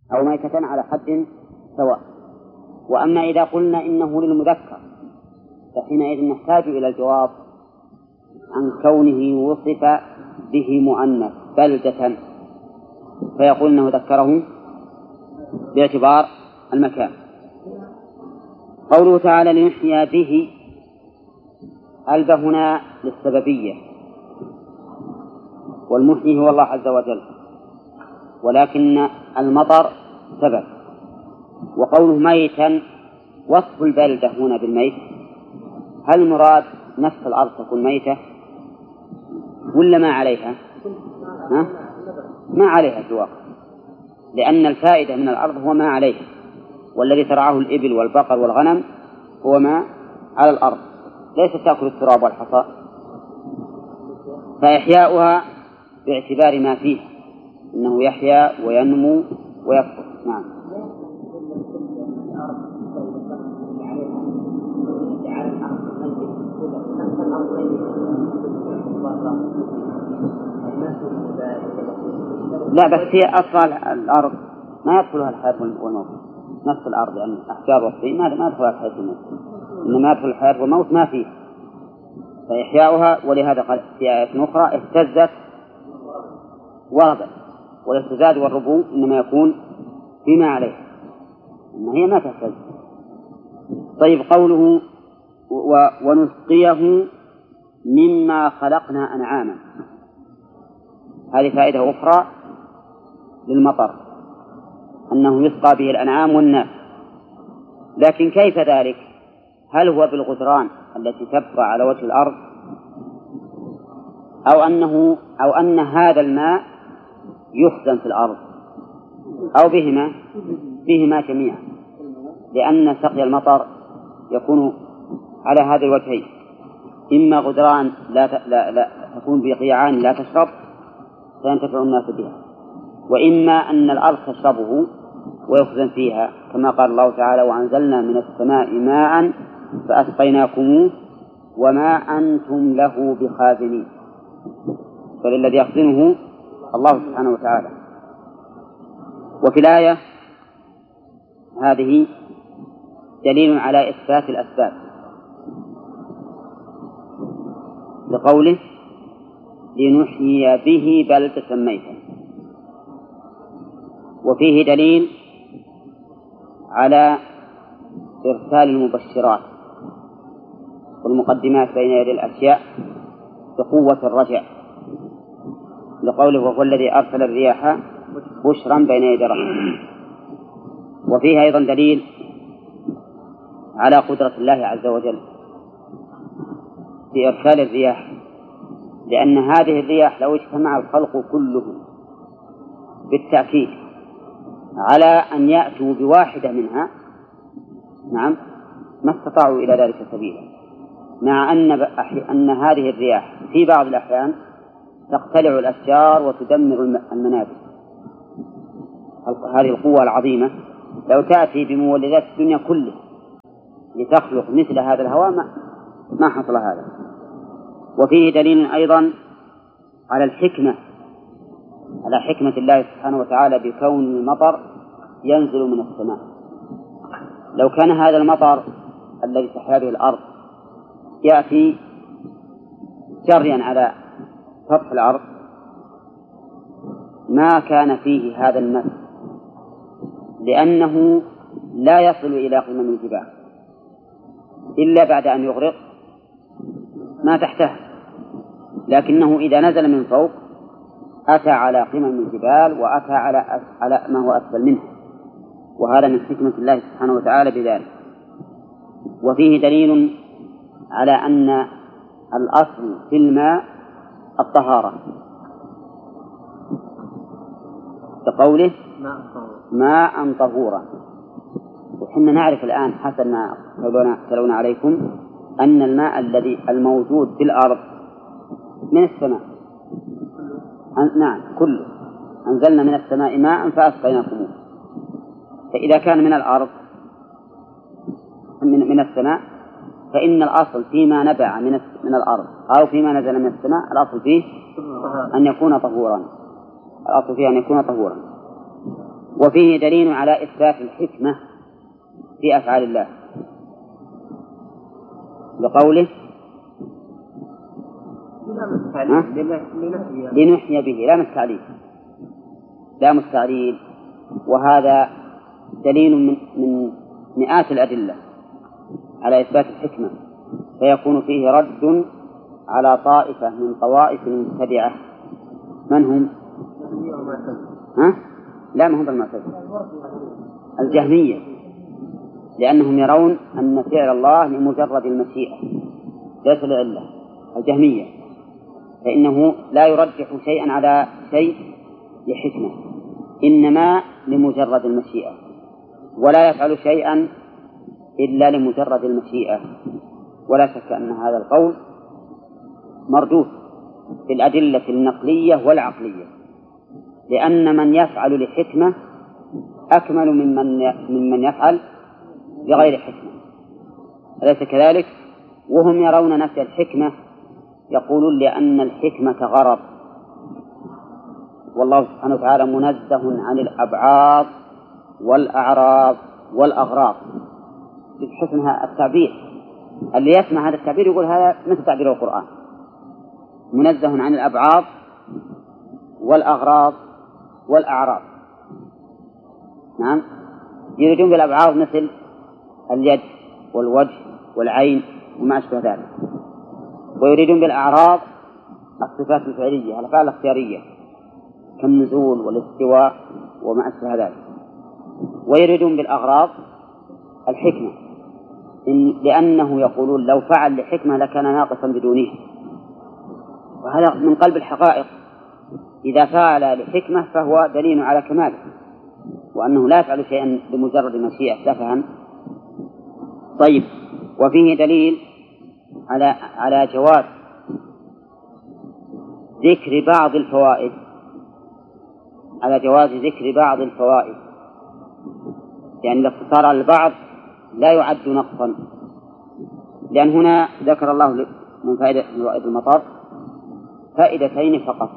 أو ميتة على حد سواء. وأما إذا قلنا إنه للمذكر فحينئذ نحتاج إلى الجواب عن كونه وصف به مؤنث بلدة، فيقول إنه ذكره باعتبار المكان. قوله تعالى لنحيا به، ألب هنا للسببية، والمحيي هو الله عز وجل، ولكن المطر سبب. وقوله ميتا وصف البلدة هنا بالميت، هل المراد نفس الأرض تكون ميتة ولا ما عليها؟ ما عليها في الواقع، لأن الفائدة من الأرض هو ما عليها، والذي ترعاه الإبل والبقر والغنم هو ما على الأرض، ليس تأكل التراب والحصى. فإحياؤها باعتبار ما فيه، إنه يحيا وينمو ويكبر. نعم. لا، بس هي أصلا الأرض ما يدخلها الحياة والموت، نفس الأرض يعني الأحجار والطين ما يدخلها الحياة والموت، إنما يدخل الحياة والموت ما فيه، فإحياؤها. ولهذا قال في آية أخرى اهتزت وربت، والاهتزاز والربو إنما يكون فيما عليه، إن هي ما تهتز. طيب قوله ونسقيه مما خلقنا أنعاما، هذه فائدة أخرى للمطر، أنه يسقى به الأنعام والناس. لكن كيف ذلك؟ هل هو بالغدران التي تبقى على وجه الأرض، أو أن هذا الماء يخزن في الأرض، أو بهما جميعا، لأن سقي المطر يكون على هذا الوجهين: إما غدران لا تكون بقيعان لا تشرب فينتفع الناس بها، وإما أن الأرض تشربه ويخزن فيها، كما قال الله تعالى: وأنزلنا من السماء ماء فأسقيناكموه وما أنتم له بخازنين. فللذي يخزنه الله سبحانه وتعالى. وفي الآية هذه دليل على إثبات الأسباب لقوله لنحيي به بلدة ميتا، وفيه دليل على إرسال المبشرات والمقدمات بين يدي الأشياء بقوة الرجع، لقوله وهو الذي أرسل الرياح بشرا بين يدي رحمته. وفيه أيضا دليل على قدرة الله عز وجل في إرسال الرياح، لأن هذه الرياح لو اجتمع الخلق كلهم بالتأكيد على أن يأتوا بواحدة منها، نعم، ما استطاعوا إلى ذلك سبيلا، مع أن هذه الرياح في بعض الأحيان تقتلع الأشجار وتدمر المنازل. هذه القوة العظيمة لو تأتي بمولدات الدنيا كلها لتخلق مثل هذا الهواء ما حصل هذا. وفيه دليل أيضا على الحكمة، على حكمة الله سبحانه وتعالى بكون المطر ينزل من السماء. لو كان هذا المطر الذي تحيا به الأرض يأتي جريا على سطح الأرض ما كان فيه هذا النفس، لأنه لا يصل إلى قمم الجبال إلا بعد أن يغرق ما تحته، لكنه إذا نزل من فوق أتى على قمم الجبال وأتى على ما هو أسفل منه، وهذا من حكمة الله سبحانه وتعالى بذلك. وفيه دليل على أن الأصل في الماء الطهارة، كقوله ماء طهورا. وحنا نعرف الآن حسب ما تلون عليكم أن الماء الذي الموجود في الأرض من السماء، نعم كله، أنزلنا من السماء ماء فأسقيناكموه. فإذا كان من الأرض من السماء فإن الأصل فيما نبع من الأرض أو فيما نزل من السماء الأصل فيه أن يكون طهورا، الأصل فيه أن يكون طهورا. وفيه دليل على إثبات الحكمة في أفعال الله بقوله لنحيي به، لا مستعليل، وهذا دليل من مئات الأدلة على إثبات الحكمة، فيكون فيه رد على طائفة من طوائف المبتدعة. من هم؟ لا، ما هم المعتزلة، الجهمية، لأنهم يرون أن فعل الله لمجرد المشيئة ليس لعلة. الجهمية فإنه لا يرجح شيئا على شيء لحكمة، إنما لمجرد المشيئة، ولا يفعل شيئا إلا لمجرد المشيئة. ولا شك أن هذا القول مردود في الأدلة النقلية والعقلية، لأن من يفعل لحكمة أكمل ممن يفعل بغير حكمة، أليس كذلك؟ وهم يرون نفي الحكمة، يقولون لأن الحكمة غرض، والله سبحانه وتعالى منزه عن الأبعاض والأعراض والأغراض. بحسن التعبير، اللي يسمع هذا التعبير يقول هذا مثل تعبير القرآن، منزه عن الأبعاض والأغراض والأعراض. نعم، يريدون بالأبعاض مثل اليد والوجه والعين وما أشبه ذلك، ويريدون بالأعراض الصفات الفعلية، الأفعال الاختيارية كالنزول والاستواء وما أشبه ذلك، ويريدون بالأغراض الحكمة، لأنه يقولون لو فعل لحكمة لكان ناقصا بدونه، وهذا من قلب الحقائق. إذا فعل لحكمة فهو دليل على كماله، وأنه لا يفعل شيئا بمجرد مشيئة سفها. طيب، وفيه دليل على جواز ذكر بعض الفوائد، يعني الاقتصار على البعض لا يعد نقصا، لأن هنا ذكر الله من فوائد المطر فائدتين فقط: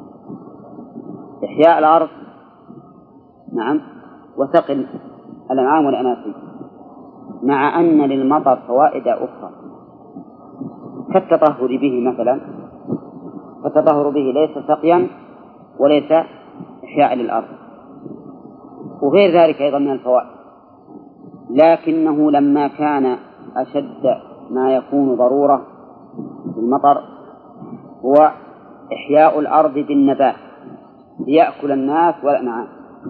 إحياء الأرض، نعم، وسقي الأنعام والأناسي، مع أن للمطر فوائد أخرى كالتطهر به مثلا، فالتطهر به ليس سقيا وليس إحياء للأرض، وغير ذلك أيضا من الفوائد. لكنه لما كان أشد ما يكون ضرورة بالمطر هو إحياء الأرض بالنبات ليأكل الناس والأنعام،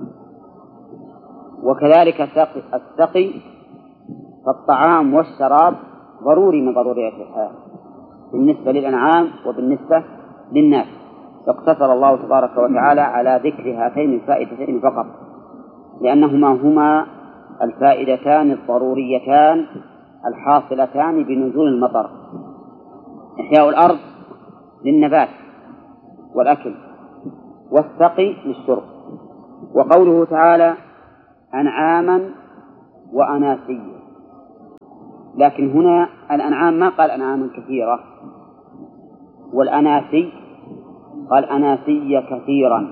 وكذلك السقي، فالطعام والشراب ضروري من ضروريات الحياة بالنسبة للأنعام وبالنسبة للناس، فاقتصر الله تبارك وتعالى على ذكر هاتين الفائدتين فقط، لأنهما هما الفائدتان الضروريتان الحاصلتان بنزول المطر: إحياء الأرض للنبات والأكل، والسقي للشرب. وقوله تعالى أنعاما وأناسيا، لكن هنا الأنعام ما قال أنعاما كثيرة، والأناسي قال أناسي كثيرا.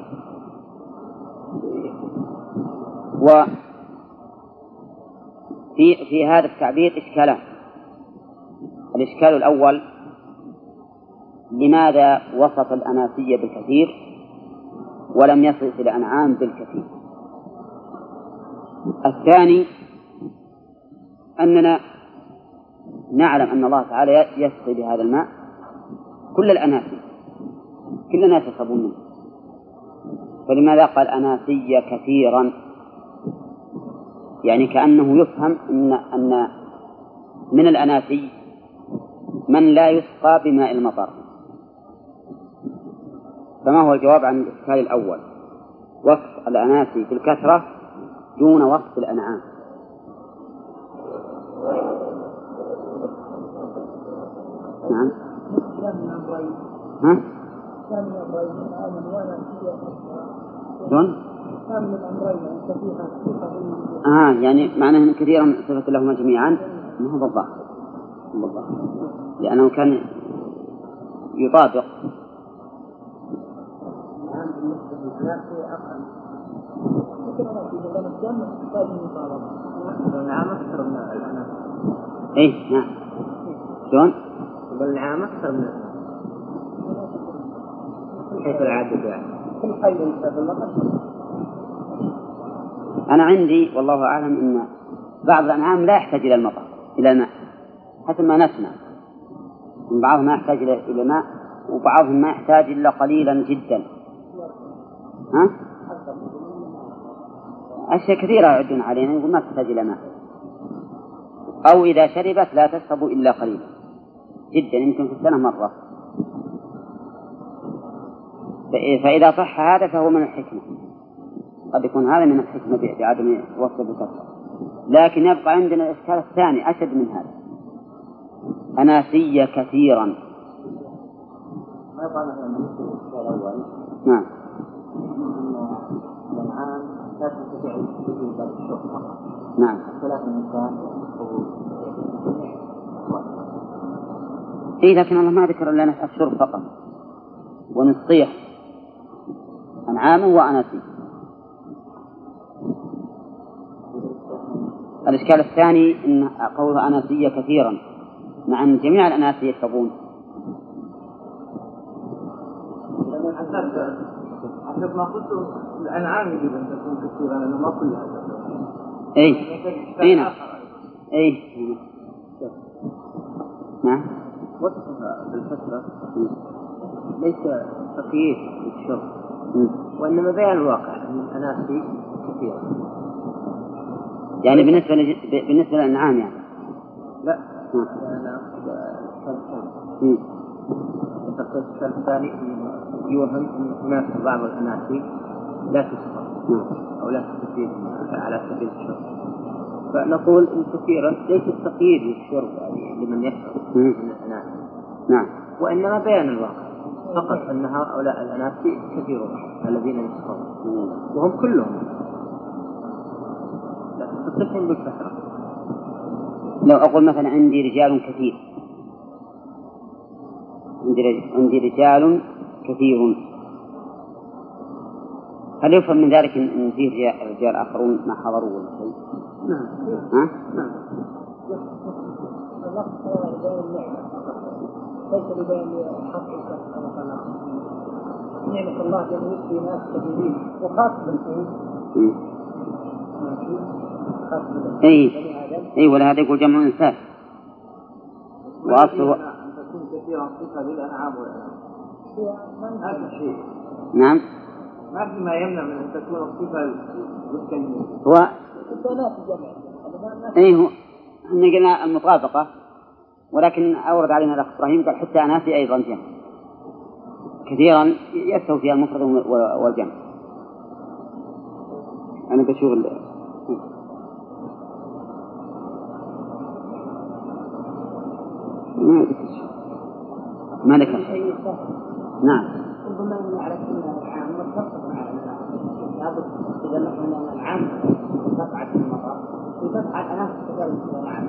وفي هذا التعبير إشكالان: الإشكال الأول، لماذا وصف الأناسي بالكثير ولم يصف الأنعام بالكثير؟ الثاني، أننا نعلم أن الله تعالى يسقي بهذا الماء كل الأناسي، كل الناس يشربون منه، فلماذا قال أناسي كثيرا؟ يعني كأنه يفهم أن من الأناسي من لا يسقى بماء المطر. فما هو الجواب عن الإشكال الأول؟ وصف الأناسي بالكثرة دون وصف الأنعام. نعم. ها؟ يعني معناه كثيرا صفة لهما جميعا، ما هو بالضبط، لأنه كان يطابق. النعام أكثر من الأنام. إيه نعم. شلون؟ النعام أكثر من الأنام. حيث العدد يعني. أنا عندي والله أعلم أن بعض الأنعام لا يحتاج إلى المطر إلى الماء حسب ما نسمع. بعضهم ما يحتاج إلى ماء وبعضهم ما يحتاج إلا قليلا جدا. ها؟ أشياء كثيرة يعدون علينا يقول ما تحتاج إلى ماء، أو إذا شربت لا تشرب إلا قليلا جدا يمكن في السنة مرة. فإذا صح هذا فهو من الحكمة، قد يكون هذا من الحكمة بعدم وصف الكثرة. لكن يبقى عندنا الإشكال الثاني أشد من هذا، أناسية كثيرا. نعم. لا تستطيع وجود الشرب. نعم. ثلاث النساء. إيه لكن الله ما ذكر لنا الشرب فقط، ونصيح أنعام وأناسي. الإشكال الثاني إن قولها أناسية كثيرا مع أن جميع الأناسي يشربون. حسب ما قلت الأنعام يجب أن تكون كثيرة لأنه ما كلها. إيه إيه نعم إيه نعم. وصفها بالفترة ليس تقييد للشرب وإنما بيان الواقع أن الأناسي كثيرة. يعني بالنسبة للأنعام يعني لا أنا الشرط الثاني يوهم أن هناك بعض الأناسي لا تسقط أو لا تستفيد على سبيل الشرب، فنقول إن كثيرا ليس التقييد للشرب يعني لمن يشرب من الأناسي. نعم. وإنما بيان الواقع فقط أن هؤلاء الأناسي كثيرون الذين يشربون وهم كلهم لكن تصفهم بالكثرة. لو أقول مثلا عندي رجال كثير، عندي رجال كثير، هل يفهم من ذلك إن فيه رجال آخرون ما حضروا ولا شيء؟ نعم. ها؟ نعم. ليس لبيان حق نعمة الله جميل في ناس كثيرين وخاصة أي ولا هذا يقول جمع إنسان وأصله أن تكون كثيرا صفة للأنعام والأنعام هذا شيء. نعم. ما في ما يمنع من أن تكون الصفة للكلمة. هو إيه هو إحنا قلنا المطابقة، ولكن أورد علينا الأخ إبراهيم قال حتى أناسي أيضا جمع كثيرا يستوي فيها المفرد والجمع. أنا بشوف ما لك شيء. نعم. ربما نعرف أن العام متفق مع لابد إذا نحن العام تقعد في المطار وتقعد أناس كذلك العام.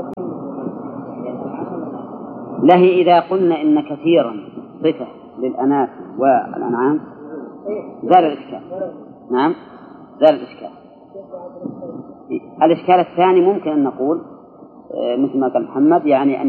له إذا قلنا إن كثيرا صفة للأناس والأنعام زال الإشكال. نعم زال الإشكال. الإشكال الثاني ممكن أن نقول مثل ما قال محمد يعني أن